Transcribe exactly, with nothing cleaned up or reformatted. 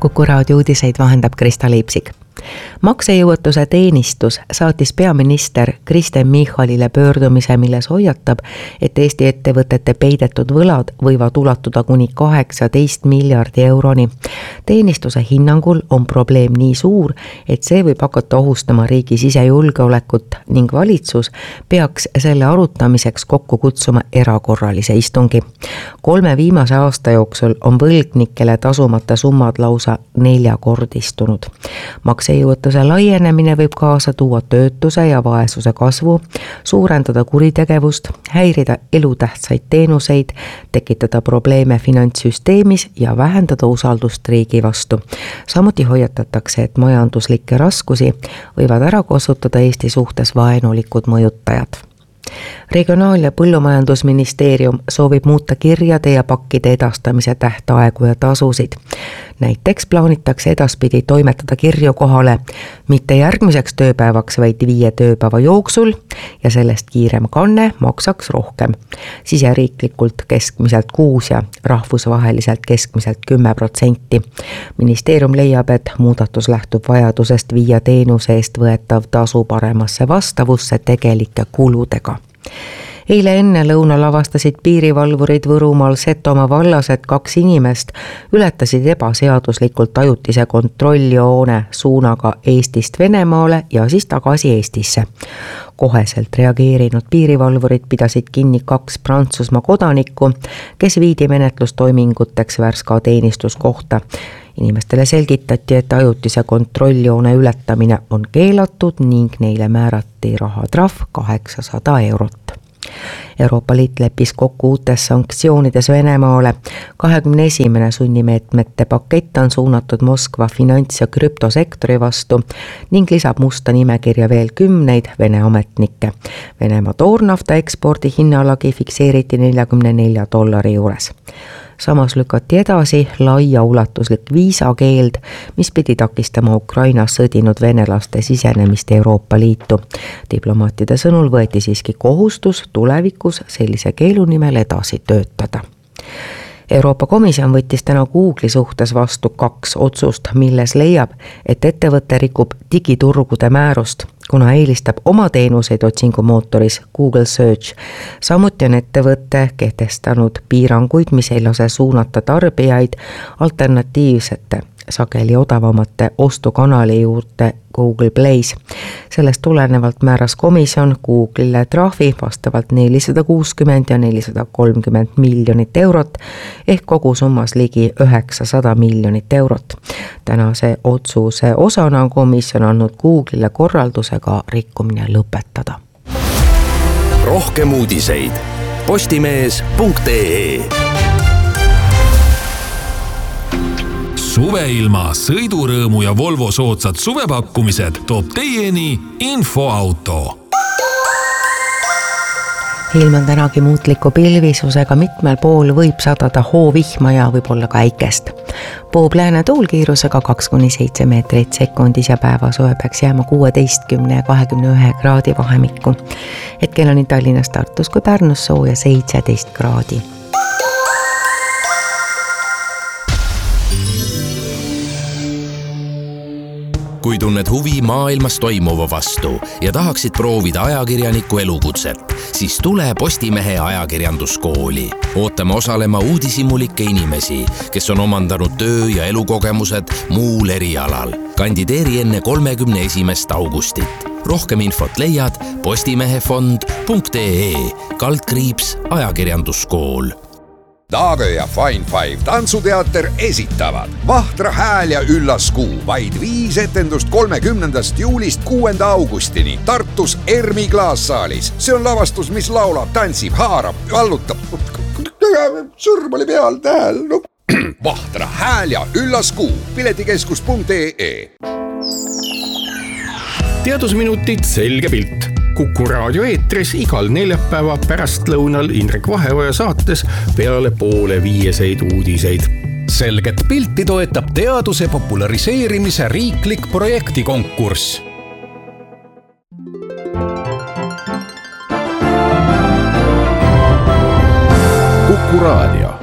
Kuku raadio uudiseid vahendab Krista Leipsik. Maksejõuetuse teenistus saatis peaminister Kristen Michalile pöördumise, milles hoiatab, et Eesti ettevõtete peidetud võlad võivad ulatuda kuni kaheksateist miljardi euroni. Teenistuse hinnangul on probleem nii suur, et see võib hakata ohustama riigi sisejulgeolekut ning valitsus peaks selle arutamiseks kokku kutsuma erakorralise istungi. Kolme viimase aasta jooksul on võlgnikele tasumata summad lausa neljakordistunud. Maksejõuetuse laienemine võib kaasa tuua töötuse ja vaesuse kasvu, suurendada kuritegevust, häirida elutähtsaid teenuseid, tekitada probleeme finantssüsteemis ja vähendada usaldust riigi vastu. Samuti hoiatatakse, et majanduslikke raskusi võivad ära kasutada Eesti suhtes vaenulikud mõjutajad. Regionaal- ja Põllumajandusministeerium soovib muuta kirjade ja pakkide edastamise tähtaegu ja tasusid. Näiteks plaanitakse edaspidi toimetada kirju kohale mitte järgmiseks tööpäevaks, vaid viie tööpäeva jooksul ja sellest kiirem kanne maksaks rohkem. Siseriiklikult keskmiselt kuus ja rahvusvaheliselt keskmiselt kümme protsenti. Ministeerium leiab, et muudatus lähtub vajadusest viia teenuse eest võetav tasu paremasse vastavusse tegelike kuludega. Eile enne lõuna lavastasid piirivalvurid Võrumaal Setomaa vallas, et kaks inimest ületasid ebaseaduslikult ajutise kontrolljoone suunaga Eestist Venemaale ja siis tagasi Eestisse. Koheselt reageerinud piirivalvurid pidasid kinni kaks Prantsusmaa kodanikku, kes viidi menetlustoiminguteks Värska teenistuskohta. Inimestele selgitati, et ajutise kontrolljoone ületamine on keelatud ning neile määrati rahatrahv kaheksasada eurot. Euroopa Liit leppis kokku uutes sanktsioonides Venemaale. kahekümne esimene sunnimeetmete pakett on suunatud Moskva finants- ja krüptosektori vastu ning lisab musta nimekirja veel kümneid Vene ametnikke. Venemaa toornafta ekspordi hinnalagi fikseeriti neljakümne nelja dollari juures. Samas lükati edasi laiaulatuslik viisakeeld, mis pidi takistama Ukrainas sõdinud venelaste sisenemist Euroopa Liitu. Diplomaatide sõnul võeti siiski kohustus tulevikus sellise keelu nimel edasi töötada. Euroopa Komisjon võttis täna Google'i suhtes vastu kaks otsust, milles leiab, et ettevõte rikub digiturgude määrust, kuna eelistab oma teenuseid otsingumootoris Google Search. Samuti on ettevõte kehtestanud piiranguid, mis ei lase suunata tarbijaid alternatiivsete sageli odavamate ostukanali juurde Google Plays. Sellest tulenevalt määras komisjon Google'ile trahvi vastavalt nelisada kuuskümmend ja nelisada kolmkümmend miljonit eurot ehk kogu summas ligi üheksasada miljonit eurot. Tänase otsuse osana on komisjon andnud Google'ile korraldusega rikkumine lõpetada. Rohkem uudiseid postimees punkt ee. Suveilma, sõidurõõmu ja Volvo soodsad suvepakkumised toob teieni Infoauto. Ilm on tänagi muutliku pilvisusega, mitmel pool võib sadada hoovihma ja võib olla ka äikest. Poob lääne tuulkiirusega kaks kuni seitse meetrit sekundis ja päevasoe peaks jääma kuueteistkümne ja kahekümne ühe kraadi vahemikku. Hetkel on nii Tallinnas, Tartus kui Pärnus sooja seitseteist kraadi. Kui tunned huvi maailmas toimuva vastu ja tahaksid proovida ajakirjaniku elukutset, siis tule Postimehe ajakirjanduskooli. Ootame osalema uudishimulikke inimesi, kes on omandanud töö- ja elukogemused muul erialal. Kandideeri enne kolmekümne esimest augustit. Rohkem infot leiad postimehefond punkt ee kaldkriips ajakirjanduskool. Daage ja Fine Five tantsuteater esitavad Vahtra hääl ja üllas kuu. Vaid viis etendust kolmekümnendast juulist kuuenda augustini Tartus Ermi klaassaalis. See on lavastus, mis laulab, tantsib, haarab, allutab. Sõrm oli peal tähel. No. Vahtra hääl ja üllas kuu. Piletikeskus punkt ee. Teadusminutid selge pilt. Kuku raadio eetris igal neljapäeva pärastlõunal Indrek Vaheoja saates peale poole viieseid uudiseid. Selget pilti toetab teaduse populariseerimise riiklik projektikonkurss. Kuku raadio.